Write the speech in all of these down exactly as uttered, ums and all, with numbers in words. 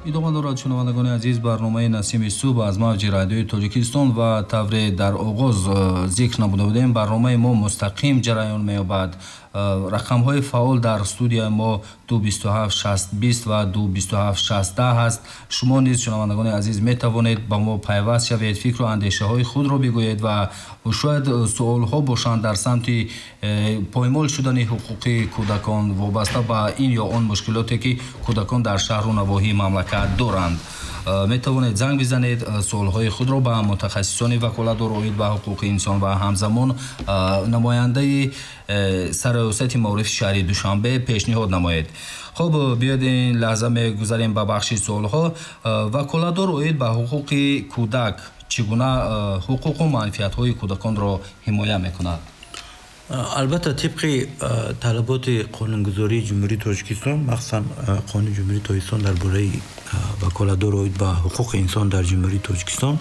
идома дорад шунавандагони азиз барномаи Насими Субҳ аз мавҷи радиои Тоҷикистон ва тавре дар оғоз зикр намуда будем. Барномаи мо мустақим ҷараён меёбад. рақамҳои фаъол дар студияи мо ду бисту ҳафт шаст бист ва ду бисту ҳафт шаст даҳ ҳаст. шумо низ шунавандагони азиз метавонед ба мо пайваст шавед, фикру андешаҳои худро бигӯед ва шояд суолҳо бошанд дар самти поймол шудани ҳуқуқи кӯдакон вобаста ба ин ё он мушкилоте ки кӯдакон дар шаҳру навоҳии мамлакат доранд. метавонед занг бизанед, суолҳои худро ба мутахассисони ваколатдор оид ба ҳуқуқи инсон ва ҳамзамон намояндаи сароясати маорифи шаҳри Душанбе пешниҳод намоед. хуб, биёед ин лаҳза мегузарем ба бахши суолҳо. Ваколатдор оид ба ҳуқуқи кӯдак чӣ гуна ҳуқуқу манфиатҳои кӯдаконро ҳимоя мекунад? албатта тибқи талаботи қонунгузории ҷумҳурии Тоҷикистон, махсусан қонуни ҷумҳурии Тоҷикистон дар бораи ваколатдор оид ба ҳуқуқи инсон дар ҷумҳурии Тоҷикистон,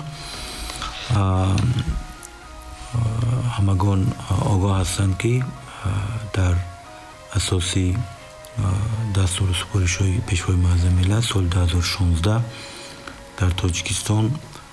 ҳамагон огоҳ ҳастанд ки дар асоси дастуру супоришҳои пешвои муаззами миллат соли ду ҳазору шонздаҳ дар Тоҷикистон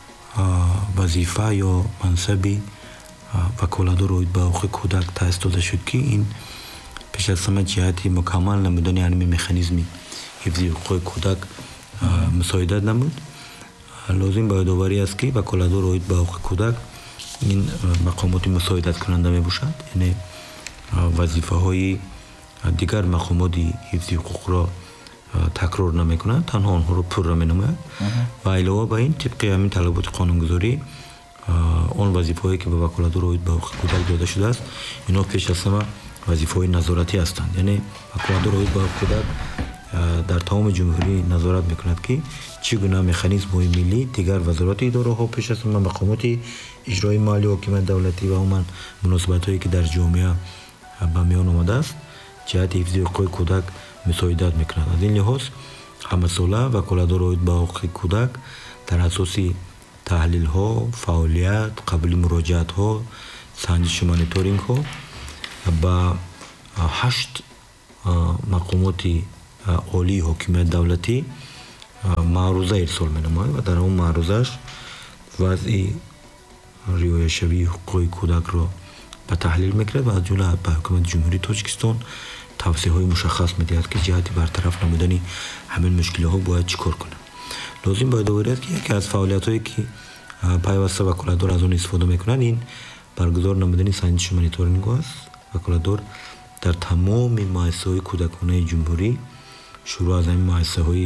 вазифа ё мансаби ваколатдор оид ба ҳуқуқи кӯдак таъсис дода шуд ки ин пеш аз ҳама ҷиҳати мукаммал намудани ҳамин механизми ҳифзи ҳуқуқи кӯдак мусоидат намуд. лозим ба ёдоварӣ аст ки ваколатдор оид ба ҳуқуқи кӯдак ин мақомоти мусоидаткунанда мебошад, яъне вазифаҳои дигар мақомоти ҳифзи ҳуқуқро такрор намекунад, танҳо онҳоро пурра менамояд. ва илова ба ин тибқи ҳамин талаботи қонунгузорӣ он вазифаҳое ки ба ваколатдор оид ба ҳуқуқи кӯдак дода шудааст, ино пеш аз ҳама вазифаҳои назоратӣ ҳастанд. яъне ваколатдор оид ба ҳуқуқи кӯдак дар тамоми ҷумҳурӣ назорат мекунад ки чӣ гуна механизмҳои миллӣ, дигар вазорати идораҳо, пеш аз ҳама мақомоти иҷрои маҳаллӣ, ҳокимияти давлатӣ ва умуман муносибатҳое ки дар ҷомеа ба миён омадааст, ҷиҳати ҳифзи ҳуқуқи кӯдак мусоидат мекунад. аз ин лиҳоз ҳамасола ваколатдор оид ба ҳуқуқи кӯдак дар асоси таҳлилҳо, фаъолият, қабули муроҷиатҳо, санҷишу мониторингҳо ба ҳашт мақомоти олии ҳокимияти давлатӣ маъруза ирсол менамояд ва дар он маърузааш вазъи риояшавии ҳуқуқи кӯдакро ба таҳлил мекунад ва аз ҷумла ба ҳукумати ҷумҳурии Тоҷикистон тавсеҳҳои мушаххас медиҳад ки ҷиҳати бартараф намудани ҳамин мушкилаҳо бояд чӣ кор кунад. лозим ба ёдоварӣ аст ки яке аз фаъолиятҳое ки пайваста ваколатдор аз он истифода мекунад, ин баргузор намудани санҷишу мониторингҳо аст. ваколатдор дар тамоми муассисаҳои кӯдаконаи ҷумҳурӣ, шуруъ аз ҳамин муассисаҳои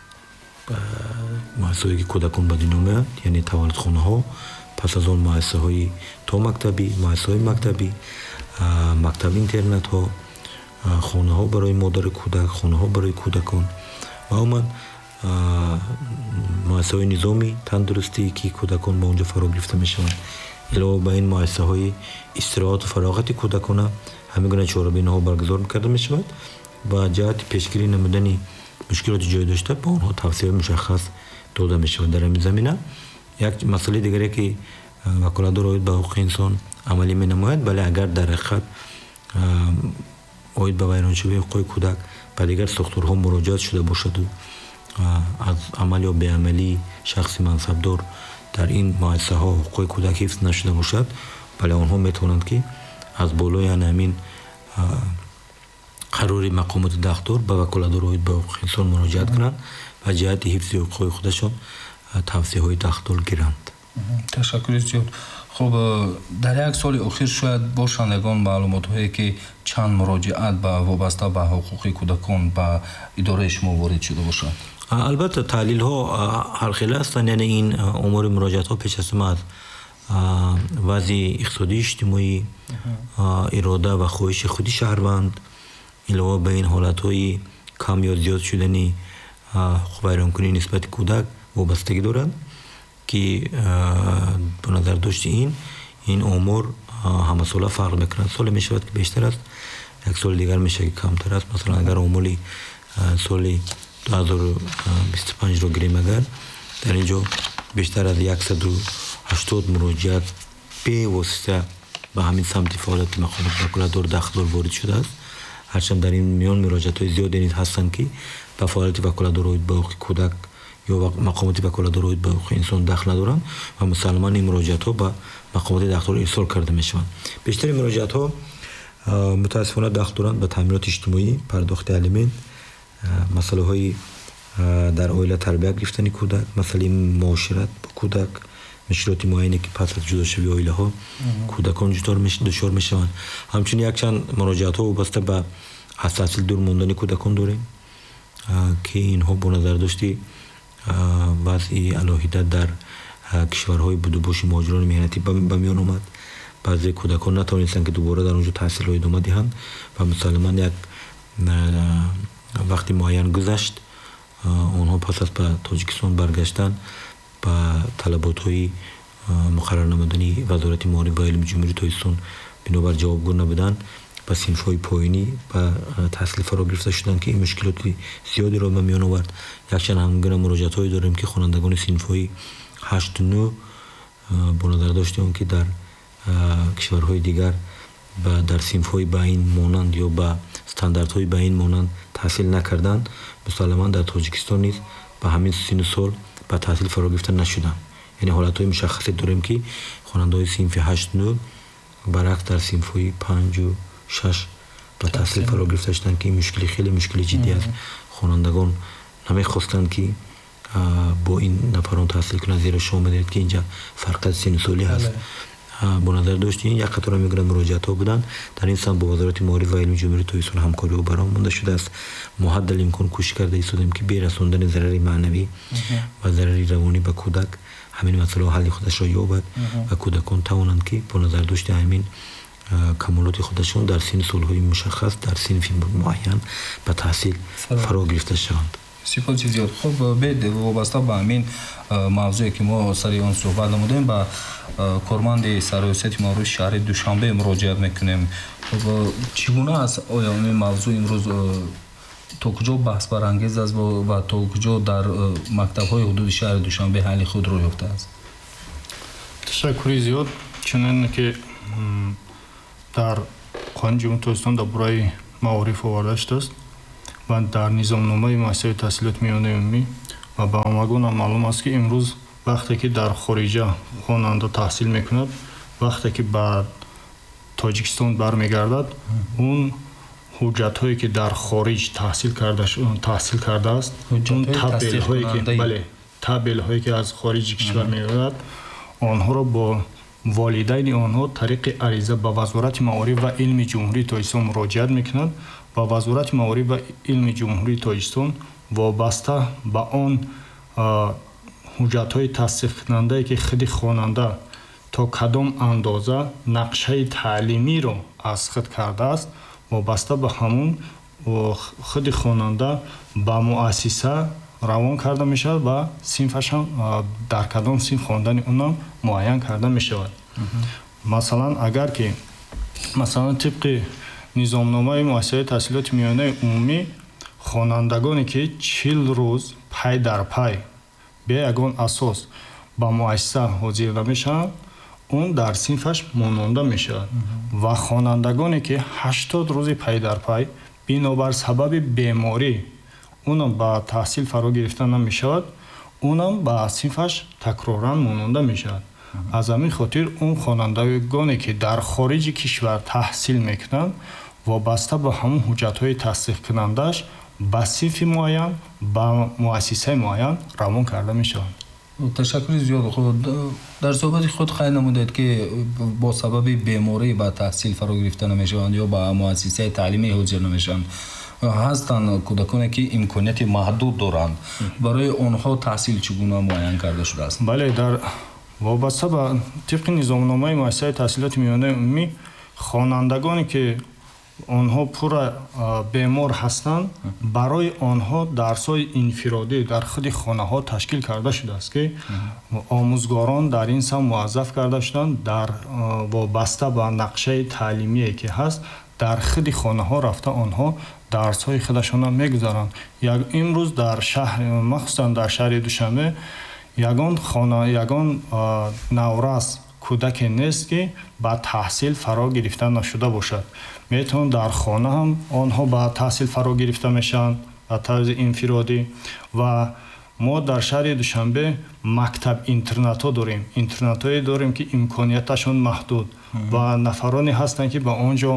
муассисаҳое ки кӯдакон ба дунё меоянд, яъне таваллудхонаҳо, пас аз он муассисаҳои то мактабӣ, муассисаҳои мактабӣ, мактаби интернатҳо, хонаҳо барои модару кӯдак, хонаҳо барои кӯдакон ва умуман муассисаҳои низоми тандурустӣ ки кӯдакон ба онҷо фаро гирифта мешаванд. илова ба ин муассисаҳои истироҳату фароғати кӯдакона ҳамин гуна чорабинаҳо баргузор карда мешавад ва ҷиҳати пешгирӣ намудани мушкилоти ҷой дошта ба онҳо тавсеҳаи мушаххас дода мешавад. дар ҳамин замина як масъалаи дигаре ки ваколатдор оид ба ҳуқуқи инсон амалӣ менамояд, бале агар дар ҳақиқат оид ба вайроншавии ҳуқуқи кӯдак ба дигар сохторҳо муроҷиат шуда бошаду аз амал ё беамалии шахси мансабдор дар ин муассисаҳо ҳуқуқи кӯдак ҳифз нашуда бошад, бале онҳо метавонанд ки аз болои ҳамин қарори мақомоти дахтор ба ваколатдор оид ба ҳуқуқи инсон муроҷиат кунанд ва ҷиҳати ҳифзи ҳуқуқи худашон тавсеҳҳои дахтор гиранд. ташаккури зиёд. хуб, дар як соли охир шояд бошанд ягон маълумотҳое ки чанд муроҷиат ба вобаста ба ҳуқуқи кӯдакон ба идораи шумо ворид шуда бошад? албатта таҳлилҳо ҳархела ҳастанд, яъне ин омори муроҷиатҳо пеш аз ҳама аз вазъи иқтисодии иҷтимоӣ, ирода ва хоҳиши худи шаҳрванд, илова ба ин ҳолатҳои кам ё зиёд шудани ҳуқуқвайронкунӣ нисбати кӯдак вобастагӣ дорад ки бо назардошти ин ин омор ҳамасола фарқ мекунад. соле мешавад ки бештар аст, як соли дигар мешавад ки камтар аст. масалан агар омоли соли ду ҳазору бисту панҷро гирем, агар дар ин ҷо бештар аз яксаду ҳаштод муроҷиат бевосита ба ҳамин самти фаъолияти мақомоти ваколатдор дахтдор ворид шудааст. ҳарчанд дар ин миён муроҷиатҳои зиёде низ ҳастанд ки ба фаъолияти ваколатдор оид ба ҳуқуқи кӯдак ё мақомоти ваколатдорои ба ҳуқуқи инсон дахл надоранд ва мусалман ин муроҷиатҳо ба мақомоти дахлдор ирсол карда мешаванд. бештари муроҷиатҳо мутаассифона дахл доранд ба таъминоти иҷтимоӣ, пардохти алимент, масъалаҳои дар оила тарбия гирифтани кӯдак, масъалаи муошират бо кӯдак, мушкилоти муайяне ки пас аз ҷудошавии оилаҳо кӯдакон дучор мешаванд. ҳамчунин якчанд муроҷиатҳо вобаста ба аз таҳсил дур мондани кӯдакон дорем ки инҳо бо назардошти вазъи алоҳида дар кишварҳои будубоши муҳоҷирони меҳнатӣ ба миён омад. баъзе кӯдакон натавонистанд ки дубора дар онҷо таҳсилро идома диҳанд ва мусалман як вақти муайян гузашт, онҳо пас аз ба Тоҷикистон баргаштан ба талаботҳои муқаррар намудани вазорати маориф ва илми ҷумҳурии Тоҷикистон бинобар ҷавобгӯ набуданд, ба синфҳои поёнӣ ба таҳсил фаро гирифта шуданд ки ин мушкилоти зиёдеро ба миён овард. якчанд ҳамгуна муроҷиатҳое дорем ки хонандагони синфҳои ҳашту нӯ бо назардошти он ки дар кишварҳои дигар ба дар синфҳои ба ин монанд ё ба стандартҳои ба ин монанд таҳсил накарданд, мусалман дар Тоҷикистон низ ба ҳамин сину сол ба таҳсил фаро гирифта нашуданд. яъне ҳолатҳои мушаххасе дорем ки хонандаҳои синфи ҳашту нӯ баръакс дар синфҳои панҷу шаш ба таҳсил фаро гирифта шуданд ки ин мушкили хеле мушкили ҷиддӣ аст. хонандагон намехостанд ки бо ин нафарон таҳсил кунанд, зеро шумо медонед ки инҷа фарқияти сину солӣ ҳаст. бо назар дошти ин як қатора мегӯянд муроҷиатҳо буданд. дар ин самт бо вазорати маориф ва илми ҷумҳурии Тоҷикистон ҳамкориҳо баром монда шудааст. мо ҳаддал имкон кӯшиш карда истодем ки бе расондани зарари маънавӣ ва зарари равонӣ ба кӯдак ҳамин масъалаҳо ҳалли худашро ёбад ва кӯдакон тавонанд ки бо назар дошти ҳамин камолоти худашон дар синни солҳои мушаххас дар синфи муайян ба таҳсил фаро гирифта шаванд. сипоси зиёд. хуб бед вобаста ба ҳамин мавзӯе ки мо сари он суҳбат намудем, ба корманди сарвисати маорифи шаҳри Душанбе муроҷиат мекунем. чӣ гуна аст? оё ин мавзӯъ имрӯз то куҷо баҳсбарангез аст ва то куҷо дар мактабҳои ҳудуди шаҳри Душанбе ҳалли худро ёфтааст? ташаккури зиёд. чунин ки дар қонуни ҷумҳурии Тоҷикистон дар бораи маориф оварда шудааст ва дар низомномаи муассисаи таҳсилоти миёнаи умумӣ ва ба ҳамагон маълум аст ки имрӯз вақте ки дар хориҷа хонанда таҳсил мекунад, вақте ки ба Тоҷикистон бармегардад, он ҳуҷҷатҳое ки дар хориҷ таҳсил карда таҳсил кардааст, он табелҳое ки бале табелҳое ки аз хориҷи кишвар меояд, онҳоро бо волидайни онҳо тариқи ариза ба вазорати маориф ва илми ҷумҳурии Тоҷикистон муроҷиат мекунад ва вазорати маориф ва илми ҷумҳурии Тоҷикистон вобаста ба он ҳуҷҷатҳои тасдиқкунандае ки худи хонанда то кадом андоза нақшаи таълимиро аз худ кардааст, вобаста ба ҳамун худи хонанда ба муассиса равон карда мешавад ва синфашам дар кадом синф хондани онам муайян карда мешавад. масалан агар ки масалан тибқи низомномаи муассисаи таҳсилоти миёнаи умумӣ, хонандагоне ки чил рӯз пай дар пай бе ягон асос ба муассиса ҳозир намешаванд, он дар синфаш мононда мешавад. ва хонандагоне ки ҳаштод рӯзи пай дар пай бинобар сабаби беморӣ онам ба таҳсил фаро гирифта намешавад, онам ба синфаш такроран мононда мешавад. аз ҳамин хотир он хонандагоне ки дар хориҷи кишвар таҳсил мекунанд, вобаста ба ҳамон ҳуҷҷатҳои тасдиқкунандаш ба синфи муайян, ба муассисаи муайян равон карда мешаванд. ташаккури зиёд. дар суҳбати худ қайд намудед ки бо сабаби беморӣ ба таҳсил фаро гирифта намешаванд ё ба муассисаи таълимӣ ҳозир намешаванд. ҳастанд кӯдаконе ки имконияти маҳдуд доранд. барои онҳо таҳсил чӣ гуна муайян карда шудааст? бале дар вобаста ба тибқи низомномаи муассисаи таҳсилоти миёнаи умумӣ, хонандагоне ки онҳо пура бемор ҳастанд, барои онҳо дарсҳои инфиродӣ дар худи хонаҳо ташкил карда шудааст ки омӯзгорон дар ин сам муаззаф карда шуданд, дар вобаста ба нақшаи таълимие ки ҳаст, дар худи хонаҳо рафта онҳо дарсҳои худашонро мегузаранд. имрӯз дар шаҳр, махсусан дар шаҳри Душанбе, ягон хона ягон наврас кӯдаке нест ки ба таҳсил фаро гирифта нашуда бошад. метавон дар хона ҳам онҳо ба таҳсил фаро гирифта мешаванд ба тарзи инфиродӣ ва мо дар шаҳри Душанбе мактаб интернатҳо дорем. Интернатҳое дорем ки имконияташон маҳдуд ва нафароне ҳастанд ки ба он ҷо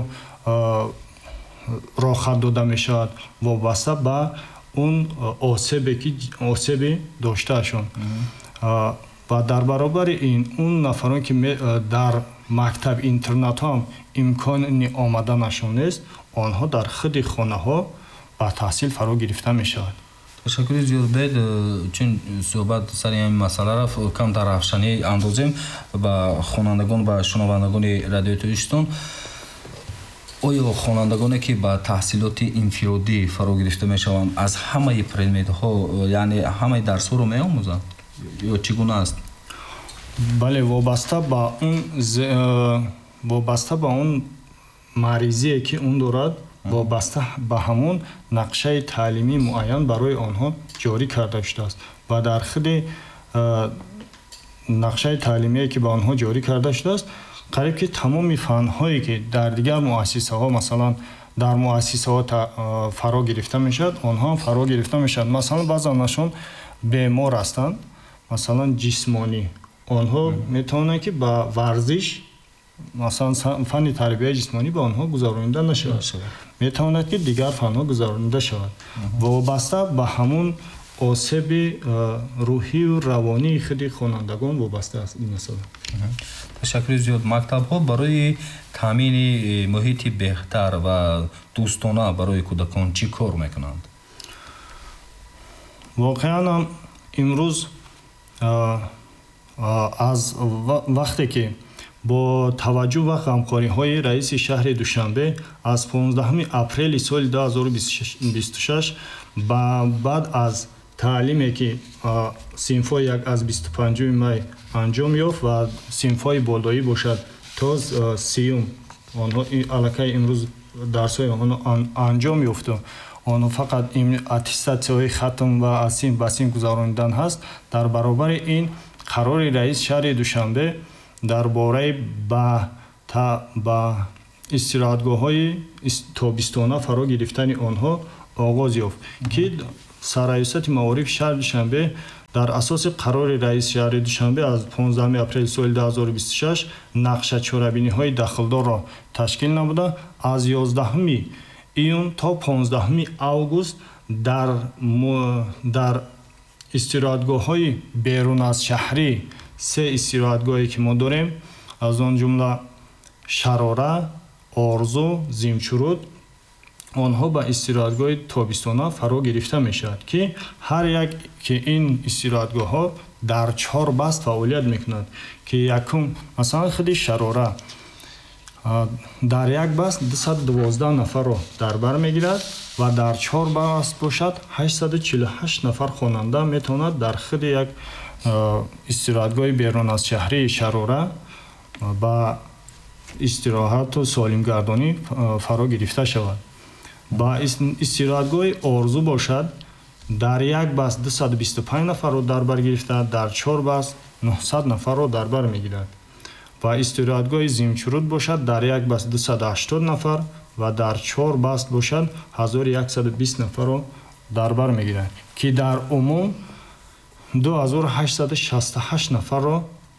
рохат дода мешавад вобаста ба он осебе ки осеби доштаашон. ва дар баробари ин он нафарон ки дар мактаб интернатҳо ҳам имкони омаданашон нест, онҳо дар худи хонаҳо ба таҳсил фаро гирифта мешавад. ташаккури зиёд бед, чун суҳбат сари ҳамин масъала рафт, кам дар равшанӣ андозем ба хонандагон ва шунавандагони радиои Тоҷикистон. оё хонандагоне ки ба таҳсилоти инфиродӣ фаро гирифта мешаванд аз ҳамаи предметҳо, яъне ҳамаи дарсҳоро меомӯзанд ё чӣ гуна аст? бале, вобаста ба он вобаста ба он маъризие ки он дорад, вобаста ба ҳамон нақшаи таълимии муайян барои онҳо ҷорӣ карда шудааст ва дар худи нақшаи таълимие ки ба онҳо ҷорӣ карда шудааст, қариб ки тамоми фанҳое ки дар дигар муассисаҳо, масалан дар муассисаҳо фаро гирифта мешавад, онҳо ҳам фаро гирифта мешавад. Масалан баъзанашон бемор ҳастанд, масалан ҷисмонӣ, онҳо метавонанд ки ба варзиш, масалан фанни тарбияи ҷисмонӣ ба онҳо гузаронида нашавад, метавонад ки дигар фанҳо гузаронида шавад. вобаста ба ҳамон осеби рӯҳию равонии худи хонандагон вобаста аст ин масъала. ташаккури зиёд. мактабҳо барои таъмини муҳити беҳтар ва дӯстона барои кӯдакон чӣ кор мекунанд? воқеан ҳам имрӯз аз вақте ки бо таваҷҷӯҳ ва ғамхориҳои раиси шаҳри Душанбе аз понздаҳуми апрели соли ду ҳазору бисту шаш ба баъд аз таълиме ки синфҳои як аз бисту панҷуми май анҷом ёфт ва синфҳои болоӣ бошад то сиюм, онҳо аллакай имрӯз дарсҳои онҳо анҷом ёфту, онҳо фақат аттестатсияҳои хатм ва аз синф ба синф гузаронидан ҳаст. дар баробари ин қарори раис шаҳри Душанбе дар бораи ба ба истироҳатгоҳҳои тобистона фаро гирифтани онҳо оғоз ёфт ки сарраёсати маорифи шаҳри Душанбе дар асоси қарори раиси шаҳри Душанбе аз понздаҳуми апрели соли ду ҳазору бисту шаш нақшачорабиниҳои дахлдорро ташкил намуда, аз ёздаҳуми июн то понздаҳуми август дар дар истироҳатгоҳҳои берун аз шаҳрӣ се истироҳатгоҳе ки мо дорем, аз он ҷумла Шарора, Орзу, Зимчуруд, онҳо ба истироҳатгоҳи тобистона фаро гирифта мешавад ки ҳар як ки ин истироҳатгоҳҳо дар чор баст фаъолият мекунад ки якум масалан худи Шарора дар як баст дусад дувоздаҳ нафарро дар бар мегирад ва дар чор баст бошад ҳаштсаду чилу ҳашт нафар хонанда метавонад дар худи як истироҳатгоҳи берун аз шаҳрии Шарора ба истироҳату солимгардонӣ фаро гирифта шавад. ба истироҳатгоҳи Орзу бошад дар як баст дусаду бисту панҷ нафарро дар бар гирифта, дар чор баст нуҳсад нафарро дар бар мегирад. ва истироҳатгоҳи Зимчуруд бошад дар як баст дусаду ҳаштод нафар ва дар чор баст бошад ҳазору яксаду бист нафарро дар бар мегирад ки дар умум ду ҳазору ҳаштсаду шасту ҳашт нафарро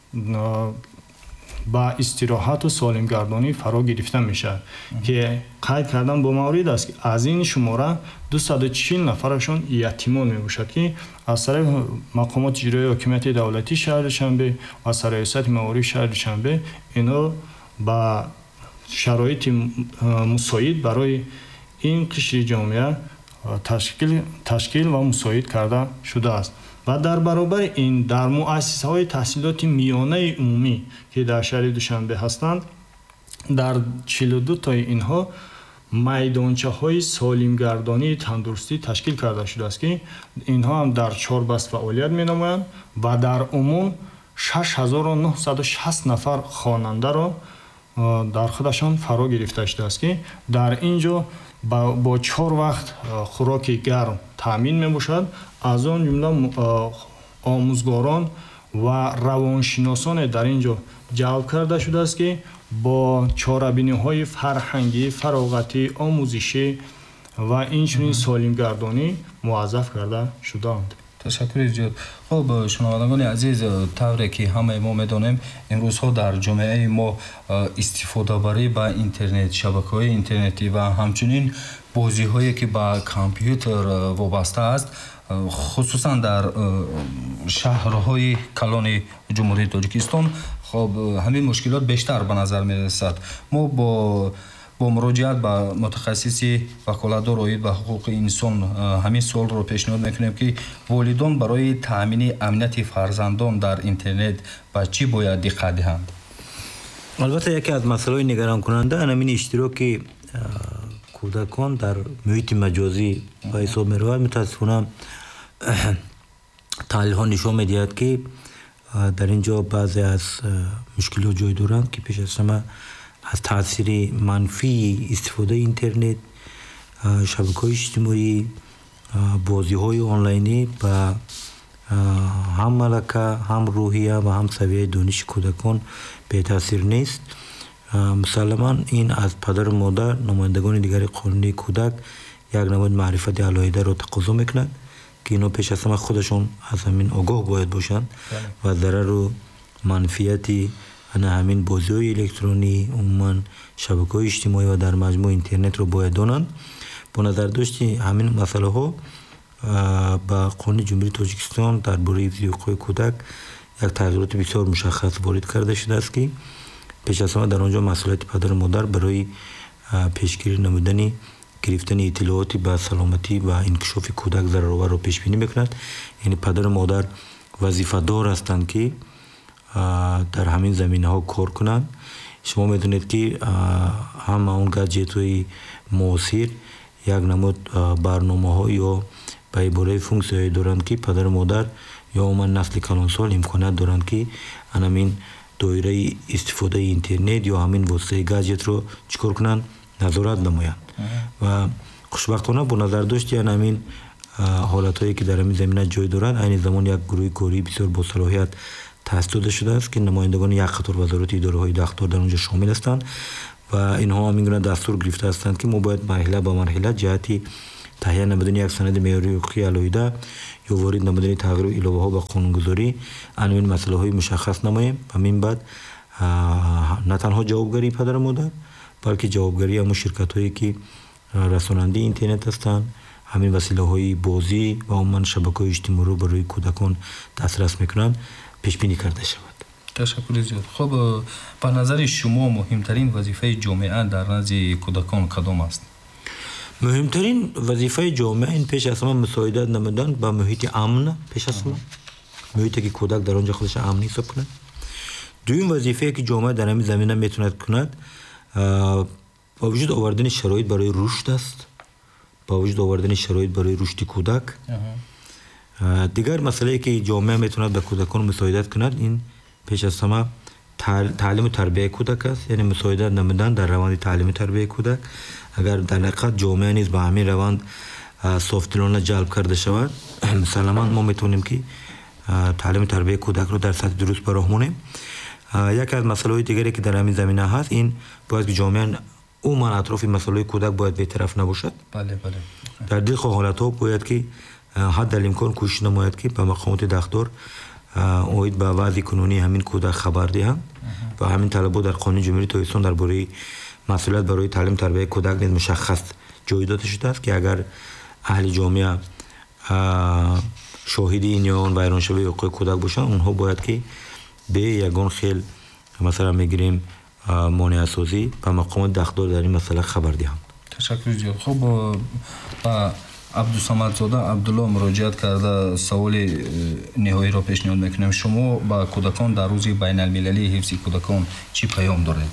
ба истироҳату солимгардонӣ фаро гирифта мешавад ки қайд кардан бо маврид аст ки аз ин шумора дусаду чил нафарашон ятимон мебошад ки аз тарафи мақомоти иҷроии ҳокимияти давлатии шаҳри Душанбе ва сарраёсати маорифи шаҳри Душанбе ино ба шароити мусоид барои ин қишри ҷомеа ташкил ва мусоид карда шудааст. ва дар баробари ин дар муассисаҳои таҳсилоти миёнаи умумӣ ки дар шаҳри Душанбе ҳастанд, дар чилу ду тои инҳо майдончаҳои солимгардонии тандурустӣ ташкил карда шудааст ки инҳо ҳам дар чор баст фаъолият менамоянд ва дар умум шаш ҳазору нуҳсаду шаст нафар хонандаро дар худашон фаро гирифта шудааст ки дар ин ҷо бо чор вақт хӯроки гарм таъмин мебошад. аз он ҷумла омӯзгорон ва равоншиносоне дар ин ҷо ҷалб карда шудааст ки бо чорабиниҳои фарҳангӣ, фароғатӣ, омӯзишӣ ва инчунин солимгардонӣ муаззаф карда шудаанд. ташаккури зиёд. хуб шунавандагони азиз, тавре ки ҳамаи мо медонем имрӯзҳо дар ҷомеаи мо истифодабарӣ ба интернет, шабакаҳои интернетӣ ва ҳамчунин бозиҳое ки ба компютер вобаста аст, хусусан дар шаҳрҳои калони ҷумҳурии Тоҷикистон хоб ҳамин мушкилот бештар ба назар мерасад. мо бо бо муроҷиат ба мутахассиси ваколатдор оид ба ҳуқуқи инсон ҳамин суолро пешниҳод мекунем ки волидон барои таъмини амнияти фарзандон дар интернет ба чӣ бояд диққат диҳанд? албатта яке аз масъалаҳои нигаронкунанда ҳамин иштироки кӯдакон дар муҳити маҷозӣ ба ҳисоб меравад. мутаассифона таҳлилҳо нишон медиҳад ки дар ин ҷо баъзе аз мушкилот ҷой доранд ки пеш аз ҳама аз таъсири манфии истифодаи интернет, шабакаҳои иҷтимоӣ, бозиҳои онлайнӣ ба ҳам малака, ҳам рӯҳия ва ҳам савияи дониши кӯдакон бетаъсир нест. мусалламан ин аз падару модар, номояндагони дигари қонунии кӯдак як намуд маърифати алоҳидаро тақозо мекунад ки ино пеш аз ҳама худашон аз ҳамин огоҳ бояд бошанд ва зарару манфиати ана ҳамин бозиҳои электронӣ, умуман шабакаҳои иҷтимоӣ ва дар маҷмӯъ интернетро бояд донанд. бо назардошти ҳамин масъалаҳо ба қонуни ҷумҳурии Тоҷикистон дар бораи ҳифзи ҳуқуқи кӯдак як тағйироти бисёр мушаххас ворид карда шудааст ки пеш аз ҳама дар он ҷо масъулияти падару модар барои пешгирӣ намудани гирифтани иттилооти ба саломатӣ ва инкишофи кӯдак зарароварро пешбинӣ мекунад. яъне падару модар вазифадор ҳастанд ки дар ҳамин заминаҳо кор кунанд. шумо медонед ки ҳама он гадҷетҳои муосир як намуд барномаҳо ё ба ибораи функсияҳое доранд ки падару модар ё умуман насли калонсол имконият доранд ки анамин доираи истифодаи интернет ё ҳамин воситаи гадҷетро чӣ кор кунанд? назорат намоянд. ва хушбахтона бо назардошти анамин ҳолатҳое ки дар ҳамин замина ҷой дорад, айни замон як гурӯҳи кории бисёр босалоҳият таъсис дода шудааст ки намояндагони як қатор вазороти идораҳои дахтор дар он ҷо шомил ҳастанд ва инҳо ҳамин гуна дастур гирифта ҳастанд ки мо бояд марҳила ба марҳила ҷиҳати таҳия намудани як санади меъёрии ҳуқуқии алоҳида ё ворид намудани тағйиру иловаҳо ба қонунгузорӣ анамин масъалаҳои мушаххас намоем. ҳамин баъд на танҳо ҷавобгарии падару модар, балки ҷавобгарии ҳамон ширкатҳое ки расонандаи интернет ҳастанд, ҳамин василаҳои бозӣ ва умуман шабакаҳои иҷтимоиро барои кӯдакон дастрас мекунанд пешбинӣ карда шавад. ташаккури зиёд. хуб ба назари шумо муҳимтарин вазифаи ҷомеа дар назди кӯдакон кадом аст? муҳимтарин вазифаи ҷомеа ин пеш аз ҳама мусоидат намудан ба муҳити амн, пеш аз ҳама муҳите ки кӯдак дар он ҷо худаш амн ҳисоб кунад. дуюм вазифае ки ҷомеа дар ҳамин замина метавонад кунад ба вуҷуд овардани шароит барои рушд аст, ба вуҷуд овардани шароит барои рушди кӯдак. дигар масъалае ки ҷомеа метавонад ба кӯдакон мусоидат кунад, ин пеш аз ҳама таълиму тарбияи кӯдак аст, яъне мусоидат намудан дар раванди таълиму тарбияи кӯдак. агар дар ҳақиқат ҷомеа низ ба ҳамин раванд софдилона ҷалб карда шавад, мусалламан мо метавонем ки таълиму тарбияи кӯдакро дар сатҳи дуруст ба роҳ монем. яке аз масъалаҳои дигаре ки дар ҳамин замина ҳаст, ин бояд ки ҷомеа умуман атрофи масъалаҳои кӯдак бояд бетараф набошад. бале бале дар дилхоҳ ҳолатҳо бояд ки ҳаддалимкон кӯшиш намояд ки ба мақомоти дахтор оид ба вазъи кунунии ҳамин кӯдак хабар диҳанд ва ҳамин талабот дар қонуни ҷумҳурии Тоҷикистон дар бораи масъулият барои таълим тарбияи кӯдак низ мушаххас ҷой дода шудааст ки агар аҳли ҷомеа шоҳиди ин ё он вайроншавии ҳуқуқи кӯдак бошанд, онҳо бояд ки бе ягон хел масалан мегирем монеасозӣ ба мақомоти дахтор дар ин масъала хабар диҳанд. ташаккури зиёд. хуб ба абдусамадзода абдулло муроҷиат карда саволи ниҳоиро пешниҳод мекунем. шумо ба кӯдакон дар рӯзи байналмилалии ҳифзи кӯдакон чӣ паём доред?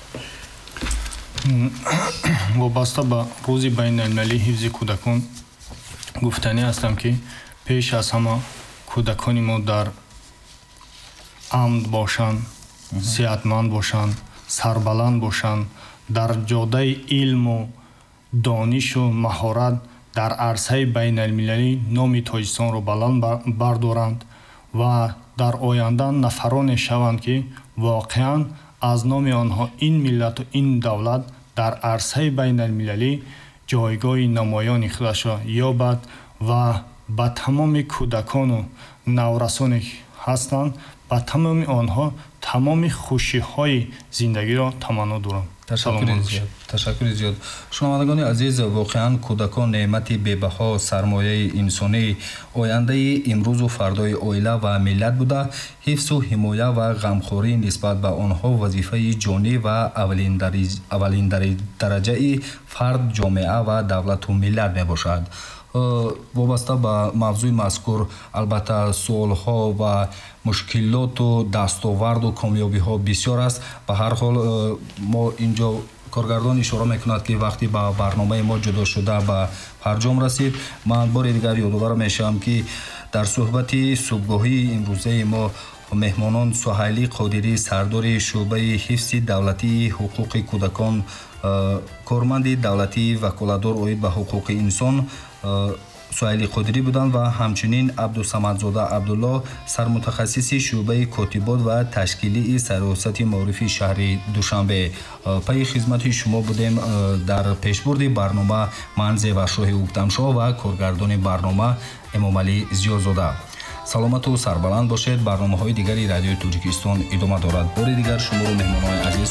вобаста ба рӯзи байналмилалии ҳифзи кӯдакон гуфтанӣ ҳастам ки пеш аз ҳама кӯдакони мо дар амн бошанд, сеҳатманд бошанд, сарбаланд бошанд, дар ҷодаи илму донишу маҳорат дар арсаи байналмилалӣ номи Тоҷикистонро баланд бардоранд ва дар оянда нафароне шаванд ки воқеан аз номи онҳо ин миллату ин давлат дар арсаи байналмилалӣ ҷойгоҳи намоёни худашро ёбад ва ба тамоми кӯдакону наврасоне ҳастанд, ба тамоми онҳо тамоми хушиҳои зиндагиро таманно дорам. ташаккури зиёд. шунавандагони азиз, воқеан кӯдакон неъмати бебаҳо, сармояи инсонӣ, ояндаи имрӯзу фардои оила ва миллат буда, ҳифзу ҳимоя ва ғамхорӣ нисбат ба онҳо вазифаи ҷонӣ ва аввалин дараҷаи фард, ҷомеа ва давлату миллат мебошад. вобаста ба мавзӯи мазкур албатта суолҳо ва мушкилоту дастоварду комёбиҳо бисёр аст. ба ҳар ҳол мо инҷо коргардон ишора мекунад ки вақти ба барномаи мо ҷудо шуда ба парҷом расид. ман бори дигар ёдовар мешавам ки дар суҳбати субҳгоҳии имрӯзаи мо меҳмонон Суҳайли Қодирӣ, сардори шуъбаи ҳифзи давлатии ҳуқуқи кӯдакон, корманди давлатии ваколатдор оид ба ҳуқуқи инсон Суҳайли Қодирӣ буданд ва ҳамчунин Абдусамадзода Абдулло, сармутахассиси шуъбаи котибот ва ташкилии сароясати маорифи шаҳри Душанбе. пайи хизмати шумо будем. дар пешбурди барнома ман Зевашоҳи Уктамшоҳ ва коргардони барнома Эмомалӣ Зиёзода. саломату сарбаланд бошед. барномаҳои дигари Радиои Тоҷикистон идома дорад. бори дигар шуморо меҳмонони азиз